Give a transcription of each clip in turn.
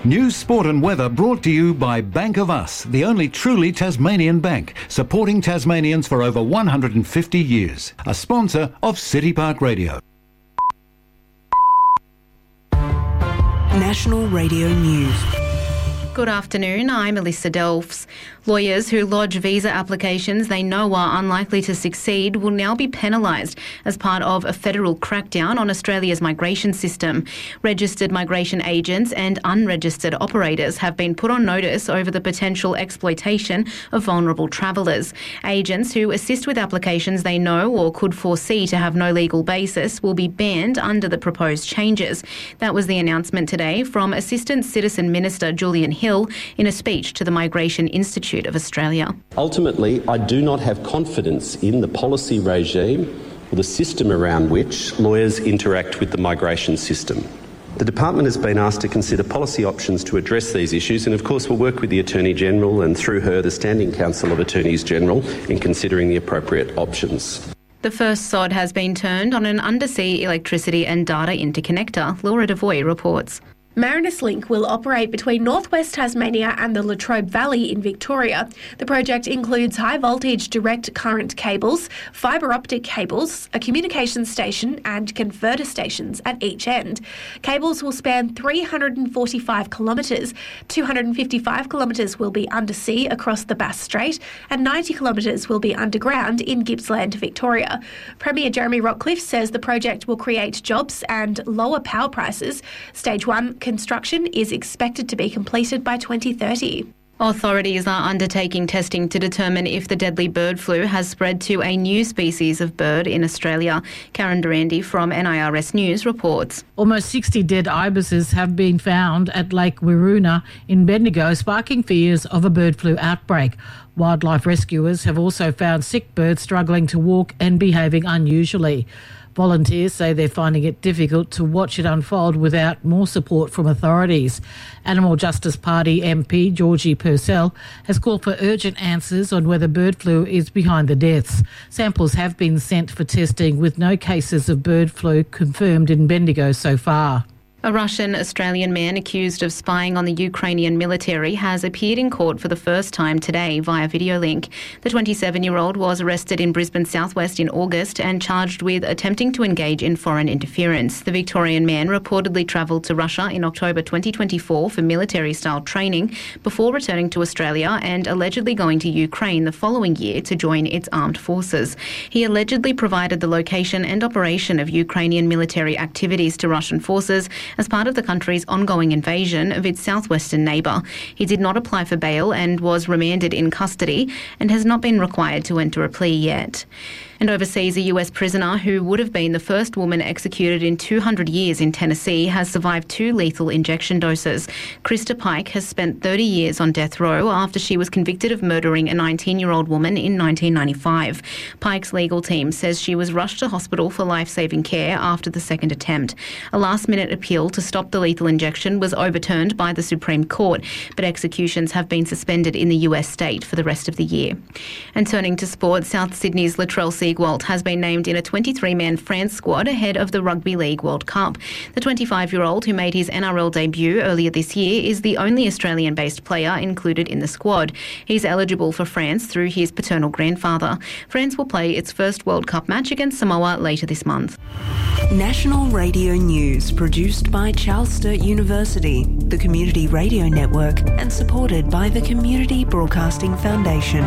News, sport and weather brought to you by Bank of Us, the only truly Tasmanian bank, supporting Tasmanians for over 150 years. A sponsor of City Park Radio. National Radio News. Good afternoon, I'm Alyssa Delphs. Lawyers who lodge visa applications they know are unlikely to succeed will now be penalised as part of a federal crackdown on Australia's migration system. Registered migration agents and unregistered operators have been put on notice over the potential exploitation of vulnerable travellers. Agents who assist with applications they know or could foresee to have no legal basis will be banned under the proposed changes. That was the announcement today from Assistant Citizen Minister Julian Hill in a speech to the Migration Institute of Australia. Ultimately, I do not have confidence in the policy regime or the system around which lawyers interact with the migration system. The Department has been asked to consider policy options to address these issues, and of course we'll work with the Attorney-General and through her the Standing Council of Attorneys-General in considering the appropriate options. The first sod has been turned on an undersea electricity and data interconnector. Laura Devoy reports. Marinus Link will operate between northwest Tasmania and the Latrobe Valley in Victoria. The project includes high-voltage direct current cables, fibre optic cables, a communications station and converter stations at each end. Cables will span 345 kilometres. 255 kilometres will be undersea across the Bass Strait and 90 kilometres will be underground in Gippsland, Victoria. Premier Jeremy Rockcliffe says the project will create jobs and lower power prices. Stage 1 construction is expected to be completed by 2030. Authorities are undertaking testing to determine if the deadly bird flu has spread to a new species of bird in Australia. Karen Durandi from NIRS News reports. Almost 60 dead ibises have been found at Lake Wirroona in Bendigo, sparking fears of a bird flu outbreak. Wildlife rescuers have also found sick birds struggling to walk and behaving unusually. Volunteers say they're finding it difficult to watch it unfold without more support from authorities. Animal Justice Party MP Georgie Purcell has called for urgent answers on whether bird flu is behind the deaths. Samples have been sent for testing with no cases of bird flu confirmed in Bendigo so far. A Russian-Australian man accused of spying on the Ukrainian military has appeared in court for the first time today via video link. The 27-year-old was arrested in Brisbane Southwest in August and charged with attempting to engage in foreign interference. The Victorian man reportedly travelled to Russia in October 2024 for military-style training before returning to Australia and allegedly going to Ukraine the following year to join its armed forces. He allegedly provided the location and operation of Ukrainian military activities to Russian forces as part of the country's ongoing invasion of its southwestern neighbour. He did not apply for bail and was remanded in custody and has not been required to enter a plea yet. And overseas, a US prisoner who would have been the first woman executed in 200 years in Tennessee has survived 2 lethal injection doses. Krista Pike has spent 30 years on death row after she was convicted of murdering a 19-year-old woman in 1995. Pike's legal team says she was rushed to hospital for life-saving care after the second attempt. A last-minute appeal to stop the lethal injection was overturned by the Supreme Court, but executions have been suspended in the US state for the rest of the year. And turning to sport, South Sydney's Latrell Siegwalt has been named in a 23-man France squad ahead of the Rugby League World Cup. The 25-year-old who made his NRL debut earlier this year is the only Australian-based player included in the squad. He's eligible for France through his paternal grandfather. France will play its first World Cup match against Samoa later this month. National Radio News, produced by Charles Sturt University, the Community Radio Network, and supported by the Community Broadcasting Foundation.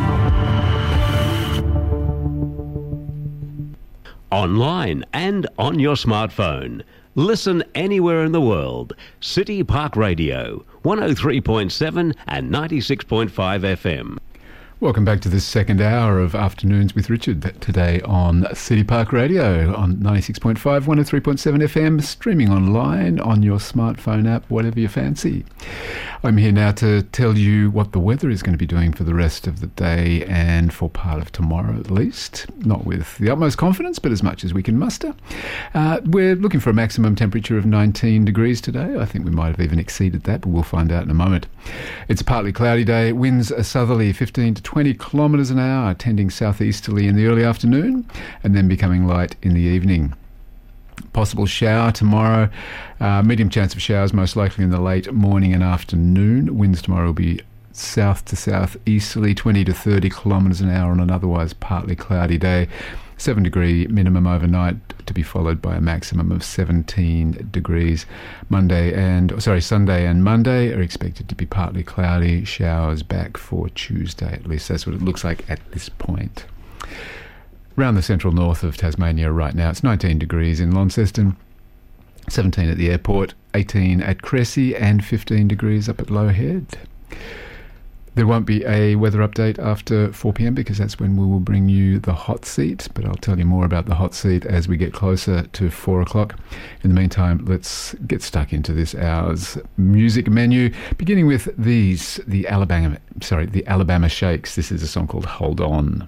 Online and on your smartphone. Listen anywhere in the world. City Park Radio, 103.7 and 96.5 FM. Welcome back to this second hour of Afternoons with Richard, today on City Park Radio on 96.5, 103.7 FM, streaming online on your smartphone app, whatever you fancy. I'm here now to tell you what the weather is going to be doing for the rest of the day and for part of tomorrow at least. Not with the utmost confidence, but as much as we can muster. We're looking for a maximum temperature of 19 degrees today. I think we might have even exceeded that, but we'll find out in a moment. It's a partly cloudy day. Winds are southerly, 15 to 20 kilometres an hour, tending southeasterly in the early afternoon and then becoming light in the evening. Possible shower tomorrow. Medium chance of showers most likely in the late morning and afternoon. Winds tomorrow will be south to southeasterly, 20 to 30 kilometres an hour on an otherwise partly cloudy day. 7-degree minimum overnight, to be followed by a maximum of 17 degrees. Sunday and Monday are expected to be partly cloudy. Showers back for Tuesday, at least that's what it looks like at this point. Around the central north of Tasmania right now, it's 19 degrees in Launceston, 17 at the airport, 18 at Cressy, and 15 degrees up at Low Head. There won't be a weather update after 4 p.m. because that's when we will bring you the hot seat, but I'll tell you more about the hot seat as we get closer to 4 o'clock. In the meantime, let's get stuck into this hour's music menu, beginning with the Alabama Shakes. This is a song called Hold On.